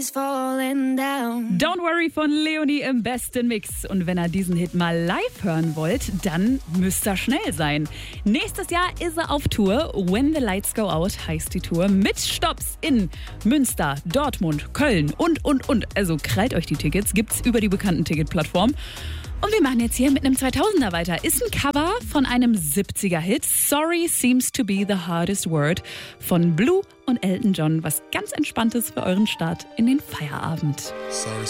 Don't Worry von Leonie im besten Mix. Und wenn ihr diesen Hit mal live hören wollt, dann müsst ihr schnell sein. Nächstes Jahr ist er auf Tour. When the Lights Go Out heißt die Tour. Mit Stopps in Münster, Dortmund, Köln und. Also krallt euch die Tickets. Gibt's über die bekannten Ticketplattformen. Und wir machen jetzt hier mit einem 2000er weiter. Ist ein Cover von einem 70er-Hit. Sorry seems to be the hardest word von Blue und Elton John. Was ganz Entspanntes für euren Start in den Feierabend. Sorry